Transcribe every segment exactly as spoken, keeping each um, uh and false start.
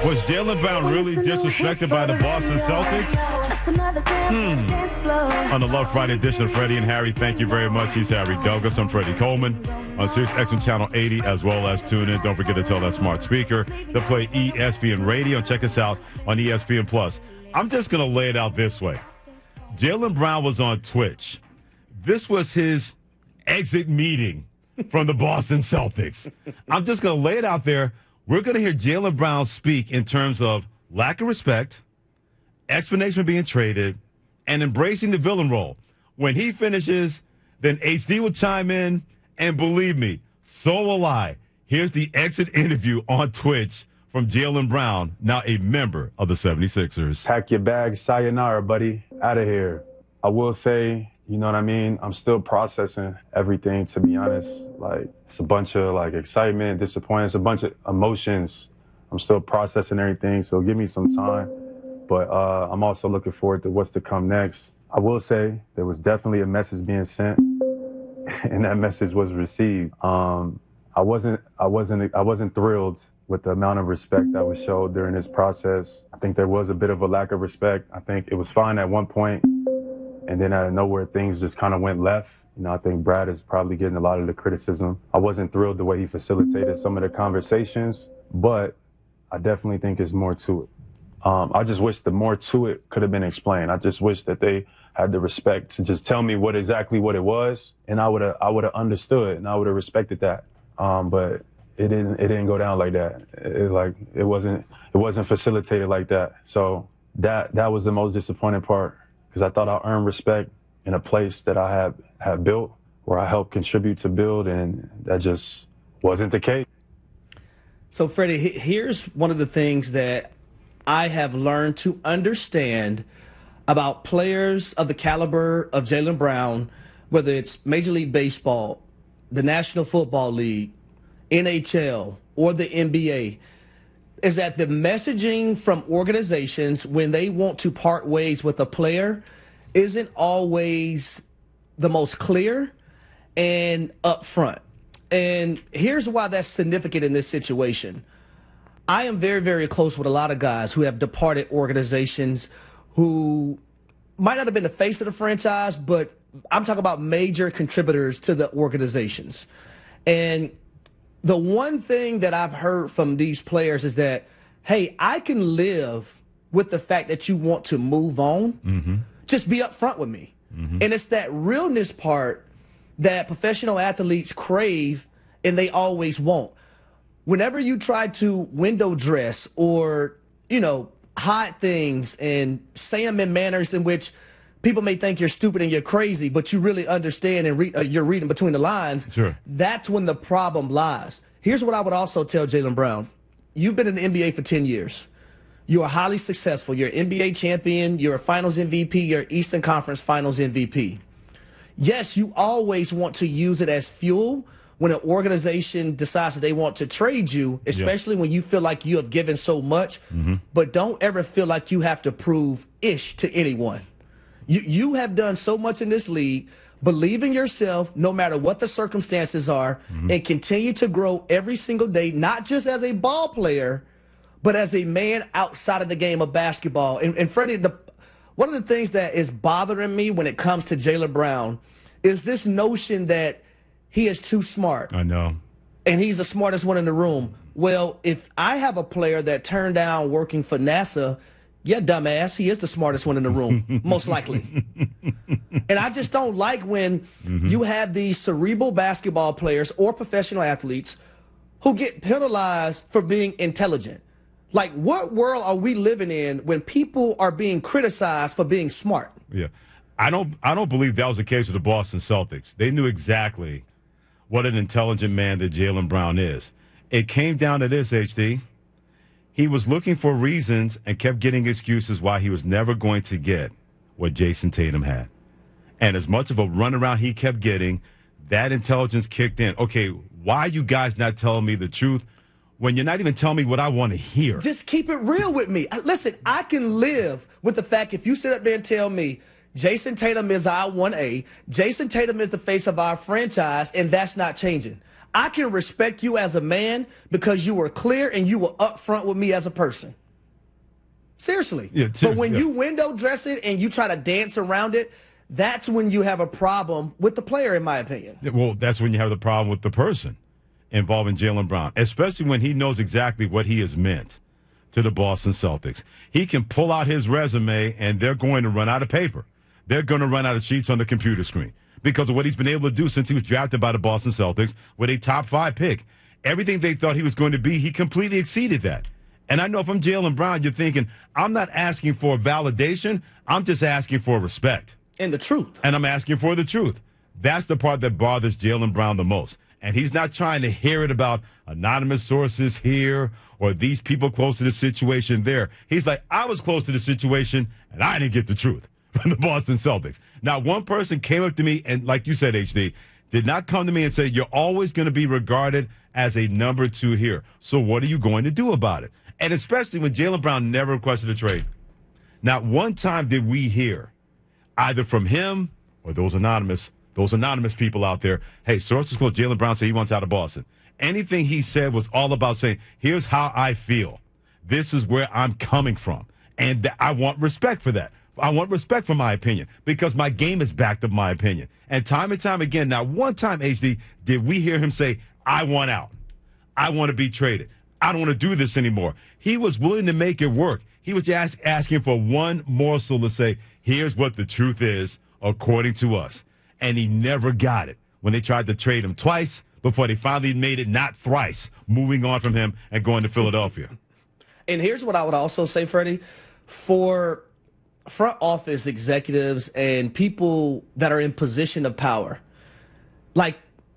Was Jaylen Brown really disrespected by the Boston Celtics? Hmm. On the Love Friday edition of Freddie and Harry, thank you very much. He's Harry Douglas. I'm Freddie Coleman on Sirius X M Channel eighty, as well as tune in. Don't forget to tell that smart speaker to play E S P N Radio. Check us out on E S P N Plus. I'm just going to lay it out this way. Jaylen Brown was on Twitch. This was his exit meeting from the Boston Celtics. I'm just going to lay it out there. We're going to hear Jaylen Brown speak in terms of lack of respect, explanation for being traded, and embracing the villain role. When he finishes, then H D will chime in, and believe me, so will I. Here's the exit interview on Twitch from Jaylen Brown, now a member of the seventy-sixers. Pack your bags, sayonara, buddy. Out of here. I will say, you know what I mean? I'm still processing everything, to be honest. Like, it's a bunch of, like, excitement, disappointment, it's a bunch of emotions. I'm still processing everything, so give me some time. But uh, I'm also looking forward to what's to come next. I will say there was definitely a message being sent, and that message was received. Um, I wasn't, I wasn't, I wasn't thrilled with the amount of respect that was showed during this process. I think there was a bit of a lack of respect. I think it was fine at one point, and then out of nowhere, things just kind of went left. You know, I think Brad is probably getting a lot of the criticism. I wasn't thrilled the way he facilitated some of the conversations, but I definitely think there's more to it. Um, I just wish the more to it could have been explained. I just wish that they had the respect to just tell me what exactly what it was, and I would have I would have understood and I would have respected that. Um, but it didn't it didn't go down like that. It, it like it wasn't it wasn't facilitated like that. So that that was the most disappointing part, because I thought I earned respect in a place that I have have built, where I helped contribute to build, and that just wasn't the case. So Freddie, here's one of the things that I have learned to understand about players of the caliber of Jaylen Brown, whether it's Major League Baseball, the National Football League, N H L, or the N B A, is that the messaging from organizations when they want to part ways with a player isn't always the most clear and upfront. And here's why that's significant in this situation. I am very, very close with a lot of guys who have departed organizations who might not have been the face of the franchise, but I'm talking about major contributors to the organizations. And the one thing that I've heard from these players is that, hey, I can live with the fact that you want to move on. Mm-hmm. Just be upfront with me. Mm-hmm. And it's that realness part that professional athletes crave and they always want. Whenever you try to window dress or, you know, hide things and say them in manners in which people may think you're stupid and you're crazy, but you really understand and re- uh, you're reading between the lines, sure, that's when the problem lies. Here's what I would also tell Jaylen Brown. You've been in the N B A for ten years. You are highly successful. You're an N B A champion. You're a Finals M V P. You're Eastern Conference Finals M V P. Yes, you always want to use it as fuel when an organization decides that they want to trade you, especially yeah. when you feel like you have given so much. Mm-hmm. But don't ever feel like you have to prove ish to anyone. You you have done so much in this league. Believe in yourself no matter what the circumstances are, mm-hmm. and continue to grow every single day, not just as a ball player, but as a man outside of the game of basketball. And, and Freddie, the, one of the things that is bothering me when it comes to Jaylen Brown is this notion that he is too smart. I know. And he's the smartest one in the room. Well, if I have a player that turned down working for NASA, yeah, dumbass, he is the smartest one in the room, most likely. And I just don't like when mm-hmm. you have these cerebral basketball players or professional athletes who get penalized for being intelligent. Like, what world are we living in when people are being criticized for being smart? Yeah. I don't I don't believe that was the case with the Boston Celtics. They knew exactly what an intelligent man that Jaylen Brown is. It came down to this, H D. He was looking for reasons and kept getting excuses why he was never going to get what Jason Tatum had. And as much of a runaround he kept getting, that intelligence kicked in. Okay, why are you guys not telling me the truth when you're not even telling me what I want to hear? Just keep it real with me. Listen, I can live with the fact if you sit up there and tell me Jason Tatum is our one A, Jason Tatum is the face of our franchise, and that's not changing. I can respect you as a man because you were clear and you were upfront with me as a person. Seriously. Yeah, but when yeah. you window dress it and you try to dance around it, that's when you have a problem with the player, in my opinion. Well, that's when you have the problem with the person involving Jaylen Brown, especially when he knows exactly what he has meant to the Boston Celtics. He can pull out his resume, and they're going to run out of paper. They're going to run out of sheets on the computer screen because of what he's been able to do since he was drafted by the Boston Celtics with a top five pick. Everything they thought he was going to be, he completely exceeded that. And I know if I'm Jaylen Brown, you're thinking, I'm not asking for validation. I'm just asking for respect. And the truth. And I'm asking for the truth. That's the part that bothers Jaylen Brown the most. And he's not trying to hear it about anonymous sources here or these people close to the situation there. He's like, I was close to the situation, and I didn't get the truth from the Boston Celtics. Now, one person came up to me, and like you said, H D, did not come to me and say, you're always going to be regarded as a number two here. So what are you going to do about it? And especially when Jaylen Brown never requested a trade. Not one time did we hear, either from him or those anonymous those anonymous people out there, hey, sources close, Jaylen Brown said he wants out of Boston. Anything he said was all about saying, here's how I feel. This is where I'm coming from. And th- I want respect for that. I want respect for my opinion because my game is backed up my opinion. And time and time again, not one time, H D, did we hear him say, I want out. I want to be traded. I don't want to do this anymore. He was willing to make it work. He was just asking for one morsel to say, here's what the truth is according to us. And he never got it when they tried to trade him twice before they finally made it not thrice, moving on from him and going to Philadelphia. And here's what I would also say, Freddie, for front office executives and people that are in position of power, like,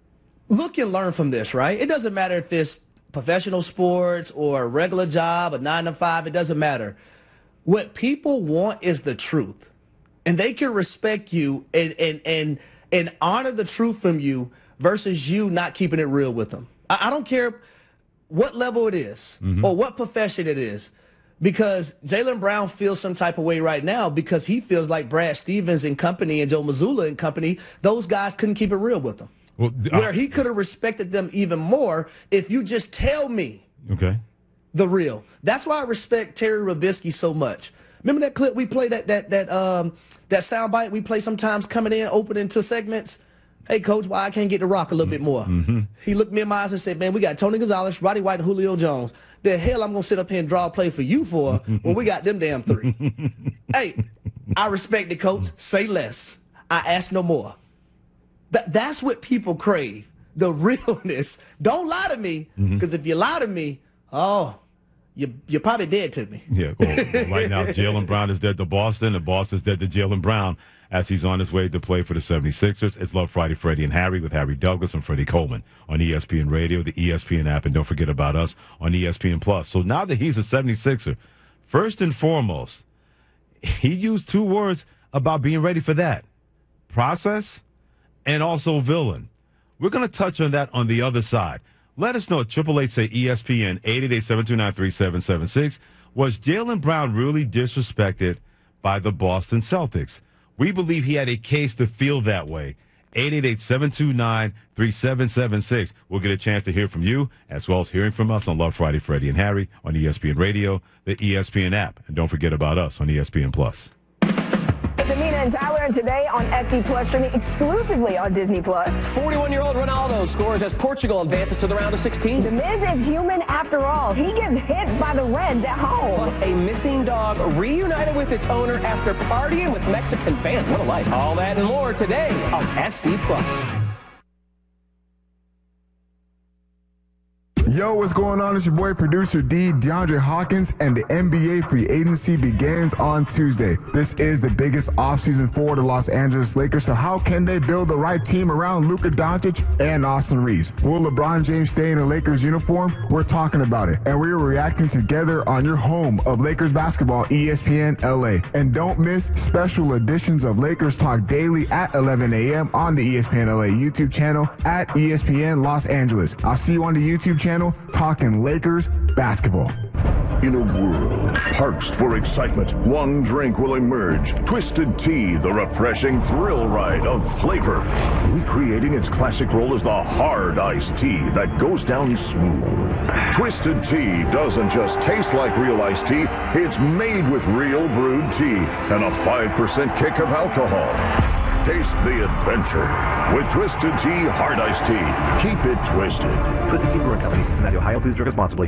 look and learn from this, right? It doesn't matter if it's professional sports or a regular job, a nine to five, it doesn't matter. What people want is the truth. And they can respect you and, and, and, and honor the truth from you versus you not keeping it real with them. I, I don't care what level it is mm-hmm. or what profession it is, because Jaylen Brown feels some type of way right now because he feels like Brad Stevens and company and Joe Mazzulla and company, those guys couldn't keep it real with him. Well, uh, where he could have respected them even more if you just tell me okay. the real. That's why I respect Terry Robisky so much. Remember that clip we played, that that that um that soundbite we play sometimes coming in, opening to segments? Hey, Coach, why I can't get the rock a little bit more? Mm-hmm. He looked me in my eyes and said, man, we got Tony Gonzalez, Roddy White, and Julio Jones. The hell I'm going to sit up here and draw a play for you for when we got them damn three? Hey, I respect the coach. Say less. I ask no more. Th- that's what people crave, the realness. Don't lie to me, because mm-hmm. if you lie to me, oh, you, you're probably dead to me. Yeah, well, right now, Jaylen Brown is dead to Boston, and Boston's dead to Jaylen Brown as he's on his way to play for the seventy-sixers. It's Love Friday, Freddie and Harry with Harry Douglas and Freddie Coleman on E S P N Radio, the E S P N app, and don't forget about us on E S P N Plus. So now that he's a seventy-sixer, first and foremost, he used two words about being ready for that: process and also villain. We're going to touch on that on the other side. Let us know at triple eight say E S P N, eight eight eight, seven two nine, three seven seven six. Was Jaylen Brown really disrespected by the Boston Celtics? We believe he had a case to feel that way. eight eight eight, seven two nine, three seven seven six. We'll get a chance to hear from you, as well as hearing from us on Love Friday, Freddie and Harry on E S P N Radio, the E S P N app. And don't forget about us on E S P N Plus. It's Amina and Tyler, and today on S C Plus, streaming exclusively on Disney Plus. forty-one-year-old Ronaldo scores as Portugal advances to the round of sixteen. The Miz is human after all. He gets hit by the Reds at home. Plus, a missing dog reunited with its owner after partying with Mexican fans. What a life. All that and more today on S C Plus. Yo, what's going on? It's your boy, producer D, DeAndre Hawkins, and the N B A free agency begins on Tuesday. This is the biggest offseason for the Los Angeles Lakers, so how can they build the right team around Luka Doncic and Austin Reeves? Will LeBron James stay in a Lakers uniform? We're talking about it, and we're reacting together on your home of Lakers basketball, E S P N L A. And don't miss special editions of Lakers Talk daily at eleven a.m. on the E S P N L A YouTube channel at E S P N Los Angeles. I'll see you on the YouTube channel talking Lakers basketball. In a world parched for excitement, one drink will emerge. Twisted Tea, the refreshing thrill ride of flavor. Recreating its classic role as the hard iced tea that goes down smooth. Twisted Tea doesn't just taste like real iced tea, it's made with real brewed tea and a five percent kick of alcohol. Taste the adventure with Twisted Tea Hard Iced Tea. Keep it twisted. Twisted Tea Brewing Company, Cincinnati, Ohio. Please drink responsibly.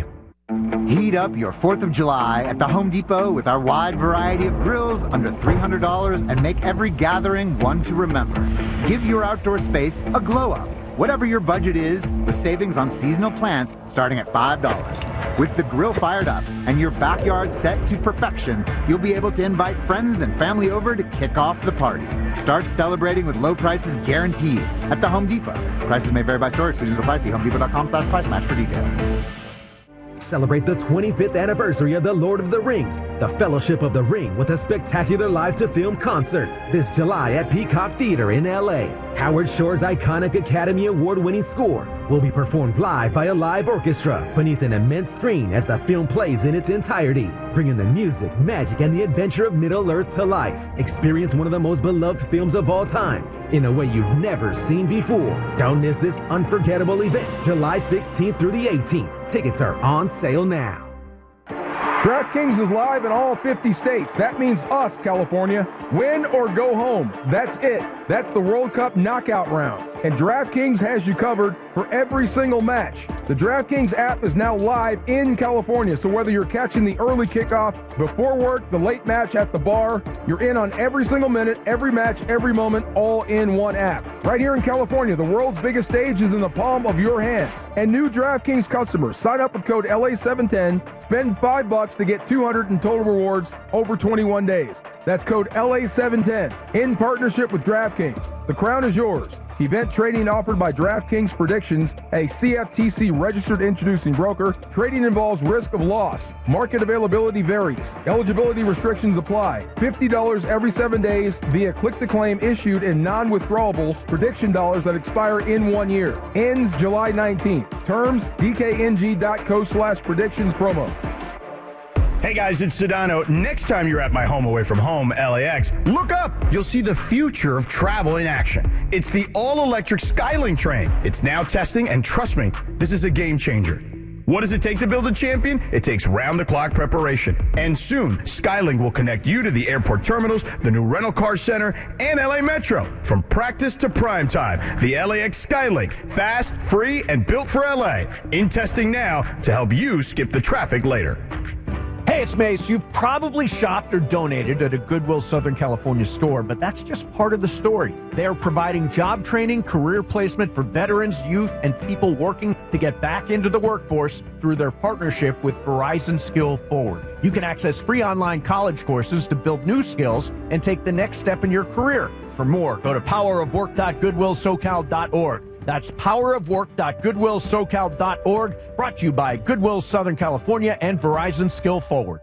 Heat up your fourth of July at the Home Depot with our wide variety of grills under three hundred dollars and make every gathering one to remember. Give your outdoor space a glow up. Whatever your budget is, with savings on seasonal plants starting at five dollars. With the grill fired up and your backyard set to perfection, you'll be able to invite friends and family over to kick off the party. Start celebrating with low prices guaranteed at the Home Depot. Prices may vary by store. Exclusions apply. See homedepot.com slash price match for details. Celebrate the twenty-fifth anniversary of The Lord of the Rings, the Fellowship of the Ring, with a spectacular live-to-film concert this July at Peacock Theater in L A. Howard Shore's iconic Academy Award-winning score will be performed live by a live orchestra beneath an immense screen as the film plays in its entirety, bringing the music, magic, and the adventure of Middle-earth to life. Experience one of the most beloved films of all time in a way you've never seen before. Don't miss this unforgettable event, July sixteenth through the eighteenth. Tickets are on sale now. DraftKings is live in all fifty states. That means us, California. Win or go home. That's it. That's the World Cup knockout round. And DraftKings has you covered for every single match. The DraftKings app is now live in California, so whether you're catching the early kickoff, before work, the late match at the bar, you're in on every single minute, every match, every moment, all in one app. Right here in California, the world's biggest stage is in the palm of your hand. And new DraftKings customers, sign up with code L A seven ten, spend five bucks to get two hundred in total rewards over twenty-one days. That's code L A seven ten in partnership with DraftKings. The crown is yours. Event trading offered by DraftKings Predictions, a C F T C registered introducing broker. Trading involves risk of loss. Market availability varies. Eligibility restrictions apply. fifty dollars every seven days via click-to-claim issued in non-withdrawable prediction dollars that expire in one year. Ends July nineteenth. Terms, D K N G dot co slash predictions promo. Hey guys, it's Sedano. Next time you're at my home away from home, L A X, look up. You'll see the future of travel in action. It's the all-electric Skylink train. It's now testing, and trust me, this is a game changer. What does it take to build a champion? It takes round-the-clock preparation. And soon, Skylink will connect you to the airport terminals, the new rental car center, and L A Metro. From practice to prime time, the L A X Skylink. Fast, free, and built for L A. In testing now to help you skip the traffic later. Hey, it's Mace. You've probably shopped or donated at a Goodwill Southern California store, but that's just part of the story. They are providing job training, career placement for veterans, youth, and people working to get back into the workforce through their partnership with Verizon Skill Forward. You can access free online college courses to build new skills and take the next step in your career. For more, go to power of work dot goodwill socal dot org. That's power of work dot goodwill socal dot org, brought to you by Goodwill Southern California and Verizon Skill Forward.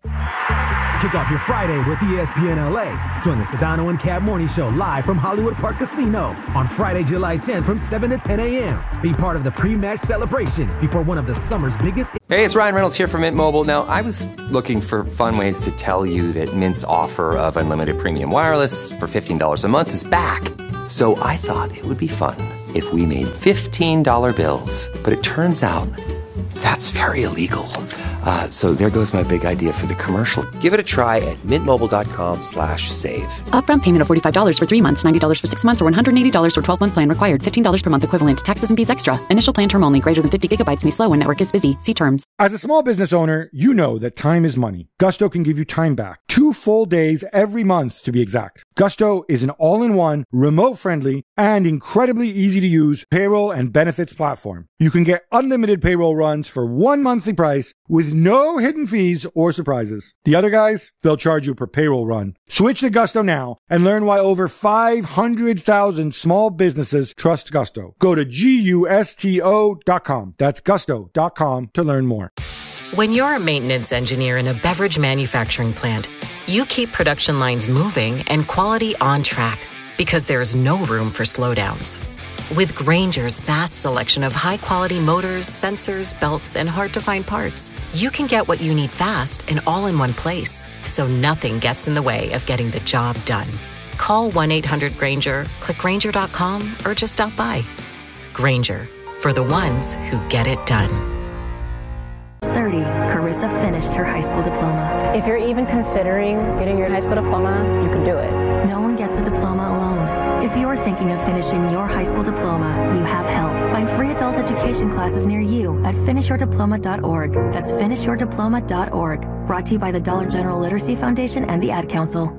Kick off your Friday with E S P N L A. Join the Sedano and Cab Morning Show live from Hollywood Park Casino on Friday, July tenth from seven to ten a.m. Be part of the pre-match celebration before one of the summer's biggest... Hey, it's Ryan Reynolds here from Mint Mobile. Now, I was looking for fun ways to tell you that Mint's offer of unlimited premium wireless for fifteen dollars a month is back. So I thought it would be fun if we made fifteen dollar bills. But it turns out that's very illegal. Uh, so there goes my big idea for the commercial. Give it a try at mintmobile.com slash save. Upfront payment of forty-five dollars for three months, ninety dollars for six months, or one hundred eighty dollars for twelve-month plan required. fifteen dollars per month equivalent. Taxes and fees extra. Initial plan term only. Greater than fifty gigabytes may slow when network is busy. See terms. As a small business owner, you know that time is money. Gusto can give you time back. Two full days every month, to be exact. Gusto is an all-in-one, remote-friendly, and incredibly easy-to-use payroll and benefits platform. You can get unlimited payroll runs for one monthly price with no hidden fees or surprises. The other guys, they'll charge you per payroll run. Switch to Gusto now and learn why over five hundred thousand small businesses trust Gusto. Go to gusto dot com. That's gusto dot com to learn more. When you're a maintenance engineer in a beverage manufacturing plant, you keep production lines moving and quality on track because there's no room for slowdowns. With Grainger's vast selection of high-quality motors, sensors, belts, and hard-to-find parts, you can get what you need fast and all in one place, so nothing gets in the way of getting the job done. Call one eight hundred Grainger, click Grainger dot com, or just stop by. Grainger, for the ones who get it done. thirty, Carissa finished her high school diploma. If you're even considering getting your high school diploma, you can do it. No one gets a diploma alone. If you're thinking of finishing your high school diploma, you have help. Find free adult education classes near you at finish your diploma dot org. That's finish your diploma dot org. Brought to you by the Dollar General Literacy Foundation and the Ad Council.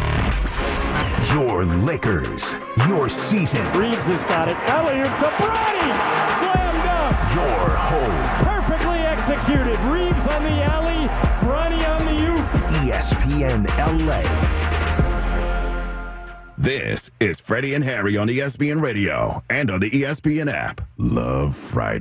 Your Lakers, your season. Reeves has got it. Elliott to Bronny! Slam dunk! Your home. Perfectly executed. Reeves on the alley, Bronny on the oop. E S P N L A. This is Freddie and Harry on E S P N Radio and on the E S P N app. Love Friday.